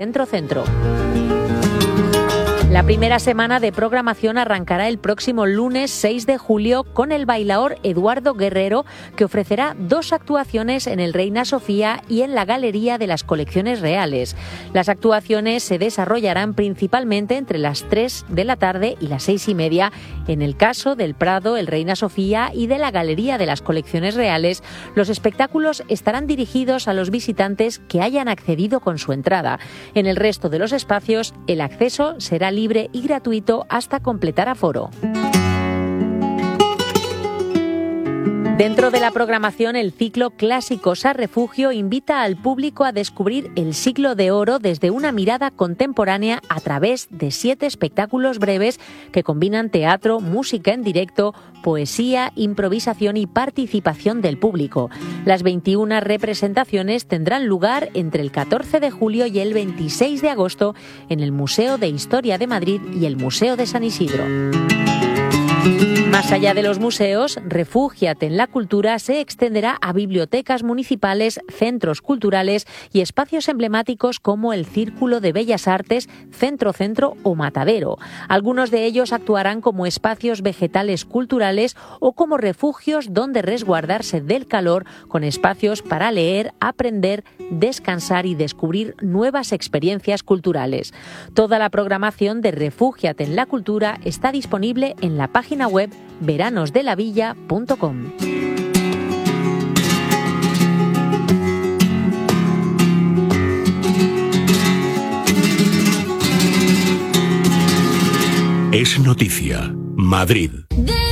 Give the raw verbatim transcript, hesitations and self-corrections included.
Centro Centro. La primera semana de programación arrancará el próximo lunes seis de julio con el bailaor Eduardo Guerrero, que ofrecerá dos actuaciones en el Reina Sofía y en la Galería de las Colecciones Reales. Las actuaciones se desarrollarán principalmente entre las tres de la tarde y las seis y media. En el caso del Prado, el Reina Sofía y de la Galería de las Colecciones Reales, los espectáculos estarán dirigidos a los visitantes que hayan accedido con su entrada. En el resto de los espacios, el acceso será libre libre y gratuito hasta completar aforo. Dentro de la programación, el ciclo Clásicos a Refugio invita al público a descubrir el siglo de oro desde una mirada contemporánea a través de siete espectáculos breves que combinan teatro, música en directo, poesía, improvisación y participación del público. Las veintiuna representaciones tendrán lugar entre el catorce de julio y el veintiséis de agosto en el Museo de Historia de Madrid y el Museo de San Isidro. Más allá de los museos, Refúgiate en la Cultura se extenderá a bibliotecas municipales, centros culturales y espacios emblemáticos como el Círculo de Bellas Artes, Centro Centro o Matadero. Algunos de ellos actuarán como espacios vegetales culturales o como refugios donde resguardarse del calor, con espacios para leer, aprender, descansar y descubrir nuevas experiencias culturales. Toda la programación de Refúgiate en la Cultura está disponible en la página web veranos de la villa punto com. Es noticia. Madrid.